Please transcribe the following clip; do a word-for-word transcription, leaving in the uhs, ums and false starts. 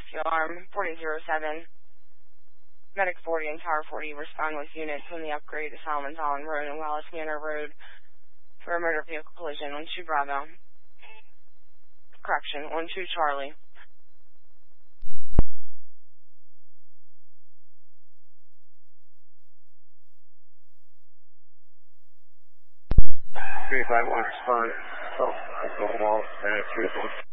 rescue alarm. forty oh seven. Medic forty and Tower forty respond with units when the upgrade to Solomon's Island Road and Wallace Manor Road for a motor vehicle collision. one two Bravo. Correction, one two Charlie. three five one respond. Oh, I go Wallace Manor three.